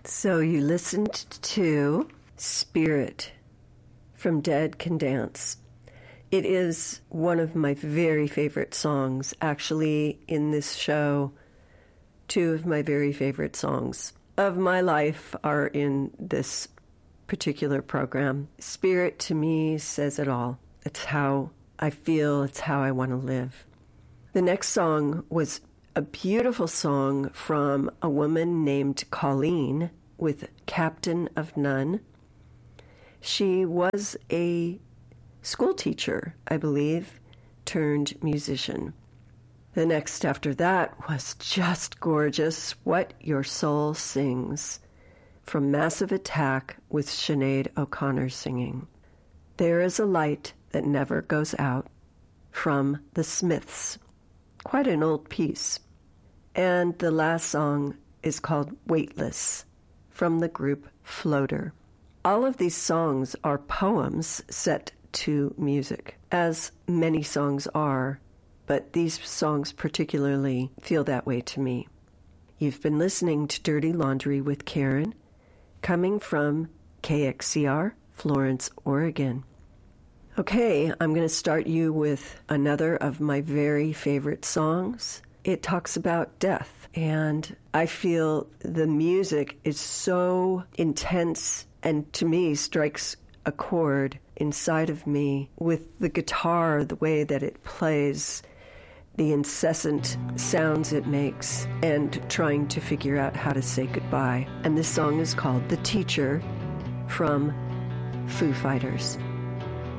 So you listened to Spirit from Dead Can Dance. It is one of my very favorite songs. Actually, in this show, two of my very favorite songs of my life are in this particular program. Spirit, to me, says it all. It's how I feel. It's how I want to live. The next song was a beautiful song from a woman named Colleen with Captain of None. She was a school teacher, I believe, turned musician. The next after that was just gorgeous, What Your Soul Sings, from Massive Attack with Sinead O'Connor singing. There is a Light That Never Goes Out, from The Smiths. Quite an old piece. And the last song is called Weightless, from the group Floater. All of these songs are poems set to music, as many songs are, but these songs particularly feel that way to me. You've been listening to Dirty Laundry with Karen, coming from KXCR, Florence, Oregon. Okay, I'm going to start you with another of my very favorite songs. It talks about death, and I feel the music is so intense and to me strikes a chord inside of me with the guitar, the way that it plays, the incessant sounds it makes, and trying to figure out how to say goodbye. And this song is called The Teacher from Foo Fighters.